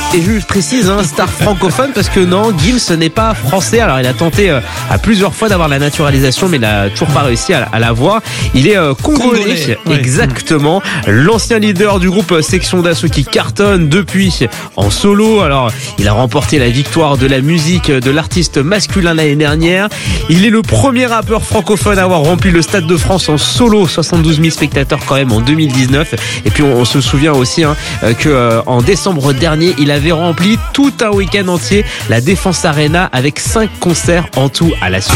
Et je précise, star francophone, parce que non, Gims n'est pas français. Alors il a tenté à plusieurs fois d'avoir la naturalisation, mais il n'a toujours pas réussi à l'avoir. Il est congolais, ouais. Exactement. L'ancien leader du groupe Section d'Assaut qui cartonne depuis en solo. Alors il a remporté la victoire de la musique de l'artiste masculin l'année dernière. Il est le premier rappeur francophone à avoir rempli le Stade de France en solo, 72 000 spectateurs quand même en 2019. Et puis on se souvient aussi que en décembre dernier, il avait rempli tout un week-end entier la Défense Arena avec 5 concerts en tout à la suite.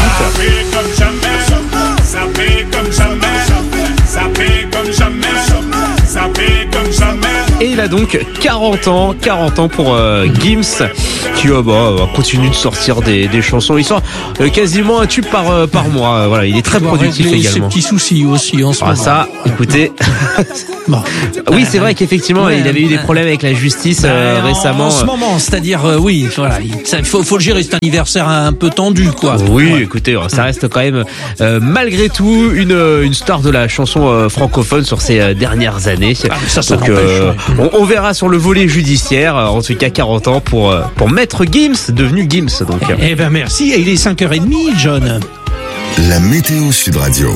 Et il a donc 40 ans pour Gims qui continue de sortir des chansons. Il sort quasiment un tube par mois. Voilà, il est très productif également. Ses petits soucis aussi en ce moment. Ça, écoutez. Bon. Oui, c'est vrai qu'effectivement, il avait eu des problèmes avec la justice récemment. En ce moment, c'est-à-dire oui, voilà, il faut le gérer. C'est un anniversaire un peu tendu, quoi. Oui, écoutez, ça reste quand même malgré tout une star de la chanson francophone sur ces dernières années. Donc on verra sur le volet judiciaire. En tout cas, 40 ans pour Maître Gims, devenu Gims. Donc. Eh ben merci. Et il est 5h30, John. La météo Sud Radio.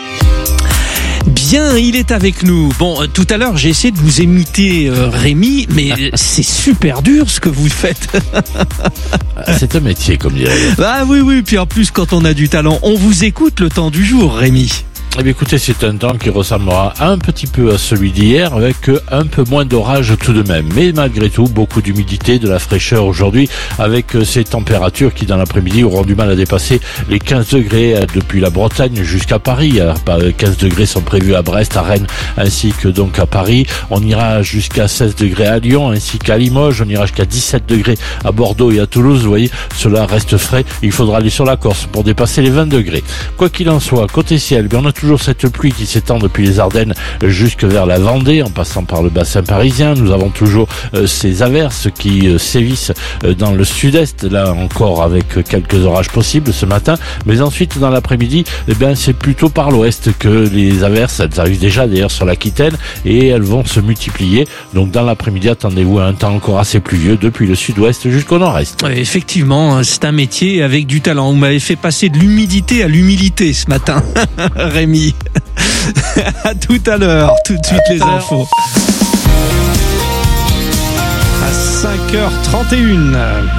Bien, il est avec nous. Bon, tout à l'heure, j'ai essayé de vous imiter Rémi, mais c'est super dur ce que vous faites. C'est un métier, comme dirait. Ah oui, puis en plus, quand on a du talent, on vous écoute le temps du jour, Rémi. Eh bien, écoutez, c'est un temps qui ressemblera un petit peu à celui d'hier, avec un peu moins d'orage tout de même. Mais malgré tout, beaucoup d'humidité, de la fraîcheur aujourd'hui, avec ces températures qui, dans l'après-midi, auront du mal à dépasser les 15 degrés depuis la Bretagne jusqu'à Paris. Alors, 15 degrés sont prévus à Brest, à Rennes, ainsi que donc à Paris. On ira jusqu'à 16 degrés à Lyon, ainsi qu'à Limoges. On ira jusqu'à 17 degrés à Bordeaux et à Toulouse. Vous voyez, cela reste frais. Il faudra aller sur la Corse pour dépasser les 20 degrés. Quoi qu'il en soit, côté ciel, on a toujours cette pluie qui s'étend depuis les Ardennes jusque vers la Vendée, en passant par le bassin parisien. Nous avons toujours ces averses qui sévissent dans le sud-est, là encore avec quelques orages possibles ce matin. Mais ensuite, dans l'après-midi, c'est plutôt par l'ouest que les averses, elles arrivent déjà d'ailleurs sur l'Aquitaine, et elles vont se multiplier. Donc dans l'après-midi, attendez-vous à un temps encore assez pluvieux depuis le sud-ouest jusqu'au nord-est. Ouais, effectivement, c'est un métier avec du talent. Vous m'avez fait passer de l'humidité à l'humilité ce matin, Rémi. À tout à l'heure, tout de suite les infos. À 5h31.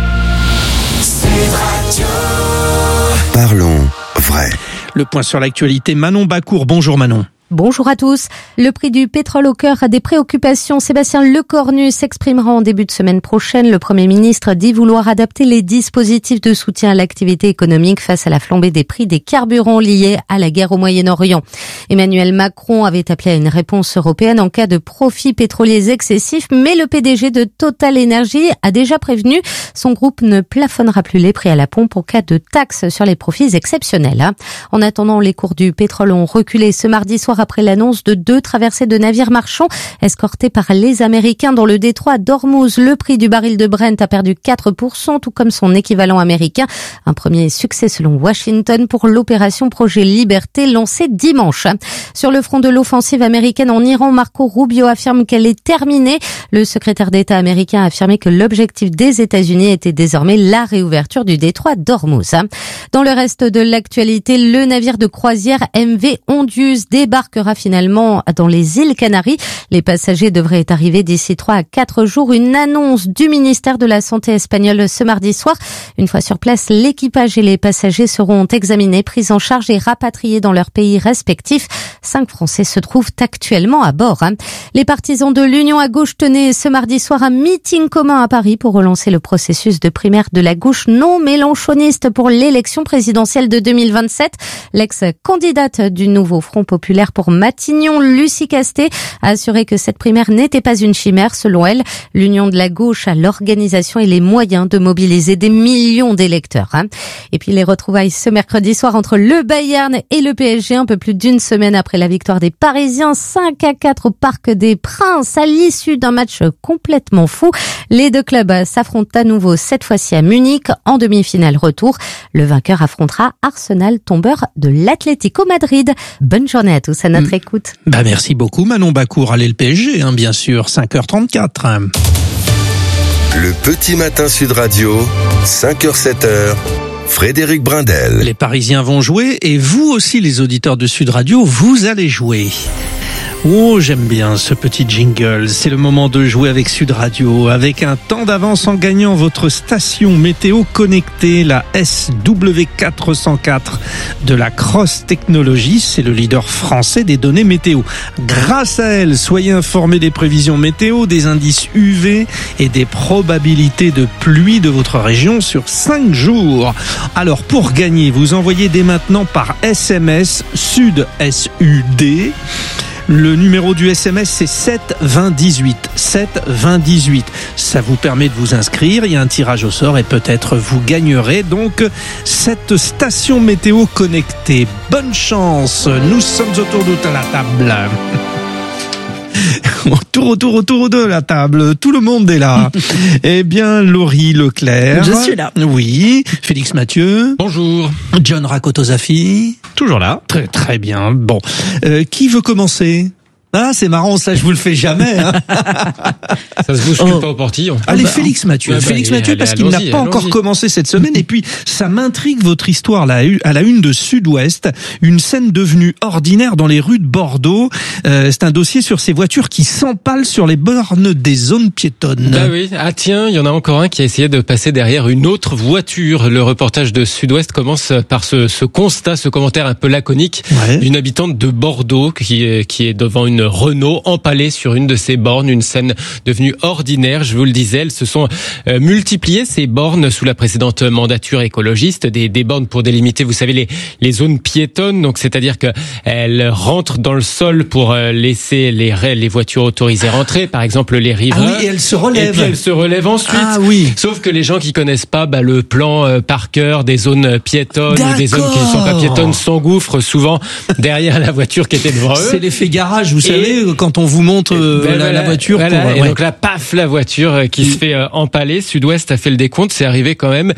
Parlons vrai. Le point sur l'actualité, Manon Bacour. Bonjour Manon. Bonjour à tous. Le prix du pétrole au cœur des préoccupations. Sébastien Lecornu s'exprimera en début de semaine prochaine. Le Premier ministre dit vouloir adapter les dispositifs de soutien à l'activité économique face à la flambée des prix des carburants liés à la guerre au Moyen-Orient. Emmanuel Macron avait appelé à une réponse européenne en cas de profits pétroliers excessifs, mais le PDG de Total Energy a déjà prévenu. Son groupe ne plafonnera plus les prix à la pompe en cas de taxes sur les profits exceptionnels. En attendant, les cours du pétrole ont reculé ce mardi soir après l'annonce de 2 traversées de navires marchands escortés par les Américains dans le détroit d'Ormuz. Le prix du baril de Brent a perdu 4%, tout comme son équivalent américain. Un premier succès selon Washington pour l'opération Projet Liberté lancée dimanche. Sur le front de l'offensive américaine en Iran, Marco Rubio affirme qu'elle est terminée. Le secrétaire d'État américain a affirmé que l'objectif des États-Unis était désormais la réouverture du détroit d'Ormuz. Dans le reste de l'actualité, le navire de croisière MV Ondius débarquera finalement dans les îles Canaries. Les passagers devraient arriver d'ici 3 à 4 jours. Une annonce du ministère de la Santé espagnol ce mardi soir. Une fois sur place, l'équipage et les passagers seront examinés, pris en charge et rapatriés dans leurs pays respectifs. 5 Français se trouvent actuellement à bord. Les partisans de l'Union à gauche tenaient ce mardi soir un meeting commun à Paris pour relancer le processus de primaire de la gauche non mélenchoniste pour l'élection présidentielle de 2027. L'ex-candidate du nouveau Front populaire pour Matignon, Lucie Castet, a assuré que cette primaire n'était pas une chimère. Selon elle, l'Union de la gauche a l'organisation et les moyens de mobiliser des millions d'électeurs. Et puis les retrouvailles ce mercredi soir entre le Bayern et le PSG, un peu plus d'une semaine après la victoire des Parisiens, 5-4 au Parc des Princes, à l'issue d'un match complètement fou. Les deux clubs s'affrontent à nouveau, cette fois-ci à Munich, en demi-finale retour. Le vainqueur affrontera Arsenal, tombeur de l'Atlético Madrid. Bonne journée à tous à notre écoute. Merci beaucoup Manon Bacour. Allez le PSG, bien sûr, 5h34. Le petit matin Sud Radio, 5h-7h, Frédéric Brindel. Les Parisiens vont jouer et vous aussi les auditeurs de Sud Radio, vous allez jouer. Oh, j'aime bien ce petit jingle. C'est le moment de jouer avec Sud Radio, avec un temps d'avance en gagnant votre station météo connectée, la SW404 de la Cross Technologies. C'est le leader français des données météo. Grâce à elle, soyez informés des prévisions météo, des indices UV et des probabilités de pluie de votre région sur 5 jours. Alors, pour gagner, vous envoyez dès maintenant par SMS Sud SUD. Le numéro du SMS, c'est 7 20 18. 7 20 18. Ça vous permet de vous inscrire. Il y a un tirage au sort et peut-être vous gagnerez donc cette station météo connectée. Bonne chance. Nous sommes autour de la table. Autour de la table, tout le monde est là. Eh bien, Laurie Leclerc. Je suis là. Oui. Félix Mathieu. Bonjour. John Rakotozafi. Toujours là. Très très bien. Bon, qui veut commencer ? Ah, c'est marrant, ça, je vous le fais jamais. Hein. Ça se bouscule pas au portillon. Allez, Félix Mathieu. Félix Mathieu, parce qu'il n'a pas encore commencé cette semaine. Et puis, ça m'intrigue votre histoire là, à la une de Sud-Ouest. Une scène devenue ordinaire dans les rues de Bordeaux. C'est un dossier sur ces voitures qui s'empalent sur les bornes des zones piétonnes. Bah oui. Ah tiens, il y en a encore un qui a essayé de passer derrière une autre voiture. Le reportage de Sud-Ouest commence par ce constat, ce commentaire un peu laconique d'une habitante de Bordeaux qui est devant une Renault empalée sur une de ses bornes, une scène devenue ordinaire, je vous le disais. Elles se sont multipliées, ces bornes, sous la précédente mandature écologiste, des bornes pour délimiter, vous savez, les zones piétonnes, donc c'est-à-dire que elles rentrent dans le sol pour laisser les voitures autorisées rentrer, par exemple les riverains. Ah oui, et elles se relèvent. Et puis elles se relèvent ensuite. Ah oui. Sauf que les gens qui connaissent pas le plan par cœur des zones piétonnes, ou des zones qui ne sont pas piétonnes, s'engouffrent souvent derrière la voiture qui était devant eux. C'est l'effet garage, vous savez, quand on vous montre la voiture. Voilà, et donc là, paf, la voiture qui se fait empaler. Sud-Ouest a fait le décompte, c'est arrivé quand même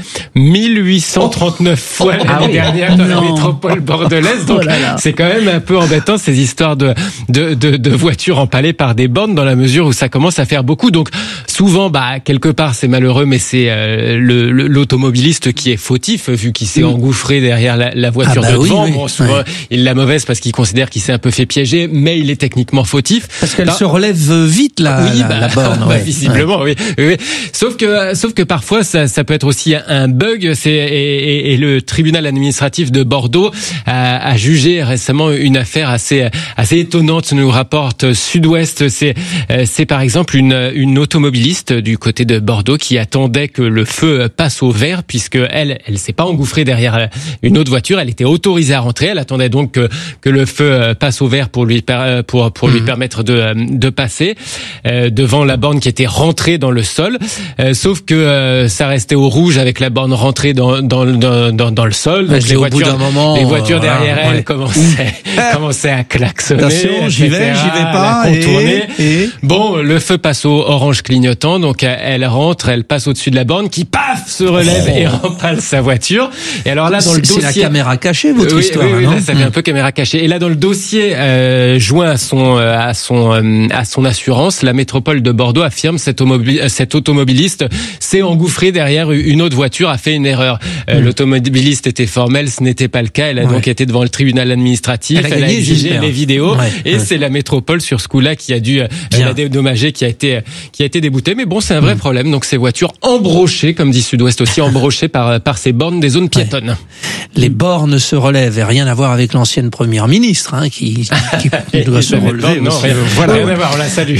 1839 fois l'année dernière dans la métropole bordelaise. Donc c'est quand même un peu embêtant ces histoires de voitures empalées par des bornes, dans la mesure où ça commence à faire beaucoup. Donc souvent, quelque part c'est malheureux, mais c'est l'automobiliste qui est fautif, vu qu'il s'est engouffré derrière la voiture de devant. Bon, souvent il l'a mauvaise parce qu'il considère qu'il s'est un peu fait piéger, mais il est techniquement fautif. Parce qu'elle se relève vite la borne. Visiblement, oui. Sauf que parfois ça peut être aussi un bug. Et le tribunal administratif de Bordeaux a jugé récemment une affaire assez étonnante. Nous rapporte Sud-Ouest. C'est par exemple une automobiliste du côté de Bordeaux qui attendait que le feu passe au vert, puisque elle s'est pas engouffrée derrière une autre voiture. Elle était autorisée à rentrer. Elle attendait donc que le feu passe au vert pour lui permettre de passer devant la borne qui était rentrée dans le sol. Sauf que ça restait au rouge avec la borne rentrée dans le sol. Donc au bout d'un moment, les voitures derrière elle commençaient à klaxonner. Attention, j'y vais pas. À contourner. Bon, le feu passe au orange clignotant, donc elle rentre, elle passe au-dessus de la borne qui paf se relève et empale sa voiture. Et alors là, dans le dossier, c'est la caméra cachée, votre histoire. Oui, là, ça fait un peu caméra cachée. Et là, dans le dossier joint à son assurance, la métropole de Bordeaux affirme cet automobiliste s'est engouffré derrière une autre voiture, a fait une erreur. L'automobiliste était formel, ce n'était pas le cas. Elle a donc été devant le tribunal administratif. Elle a exigé les vidéos et c'est la métropole sur ce coup-là qui a dû la dédommager, qui a été déboutée. Mais bon, c'est un vrai problème. Donc ces voitures embrochées, comme dit Sud-Ouest aussi, embrochées par ces bornes des zones piétonnes. Les bornes se relèvent et rien à voir avec l'ancienne première ministre qui doit se relever. Non, rien à voir, on la salue.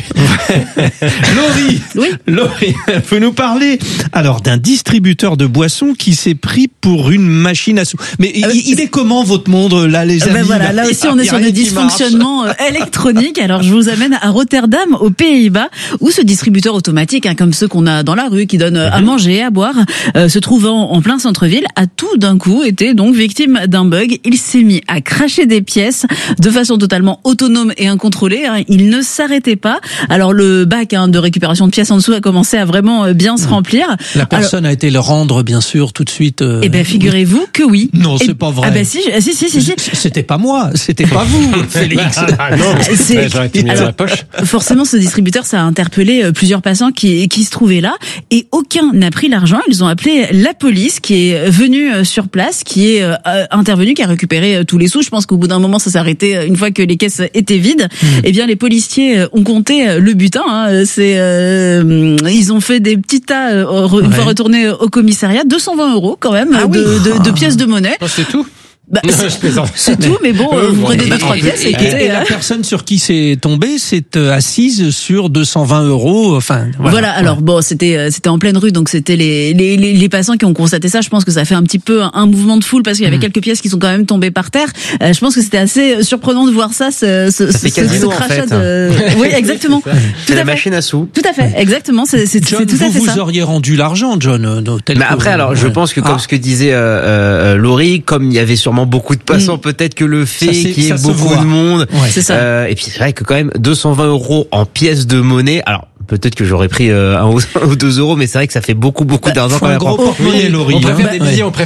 Laurie, vous nous parler alors d'un distributeur de boissons qui s'est pris pour une machine à sous. Mais il est comment votre monde là, les amis? Là aussi on est sur des dysfonctionnements électroniques. Alors je vous amène à Rotterdam, aux Pays-Bas, où ce distributeur automatique, comme ceux qu'on a dans la rue, qui donne à manger et à boire, se trouvant en plein centre-ville, a tout d'un coup été donc victime d'un bug. Il s'est mis à cracher des pièces de façon totalement autonome et bien contrôlé. Il ne s'arrêtait pas. Alors le bac de récupération de pièces en dessous a commencé à vraiment bien se remplir. La personne a été le rendre, bien sûr, tout de suite. Eh ben, figurez-vous que oui. Non, c'est pas vrai. Ah ben si. C'était pas moi, c'était pas vous, Félix. Non, j'aurais été mis dans la poche. Forcément, ce distributeur, ça a interpellé plusieurs passants qui se trouvaient là, et aucun n'a pris l'argent. Ils ont appelé la police, qui est venue sur place, qui est intervenue, qui a récupéré tous les sous. Je pense qu'au bout d'un moment, ça s'est arrêté une fois que les caisses étaient vides. Eh bien, les policiers ont compté le butin. Ils ont fait des petits tas une fois retournés au commissariat, 220 € quand même de pièces de monnaie. Oh, c'est tout. C'est tout, mais bon, vous prenez 2-3 pièces. Et la personne sur qui c'est tombé, c'est assise sur 220 €. Enfin, voilà. Alors bon, c'était en pleine rue, donc c'était les passants qui ont constaté ça. Je pense que ça fait un petit peu un mouvement de foule, parce qu'il y avait quelques pièces qui sont quand même tombées par terre. Je pense que c'était assez surprenant de voir ça, ce crachat de. Oui, exactement. C'est la machine à sous. Tout à fait, exactement. C'est John, tout à fait ça. Vous auriez rendu l'argent, John. Mais après, alors, je pense que comme ce que disait Laurie, comme il y avait sûrement beaucoup de passants, peut-être que le fait qu'il y ait beaucoup de monde, c'est ça. Et puis c'est vrai que quand même 220 € en pièces de monnaie. Alors peut-être que j'aurais pris 1 ou 2 €, mais c'est vrai que ça fait beaucoup d'argent quand même. Un gros porte-monnaie, Laurie. On préfère des billets,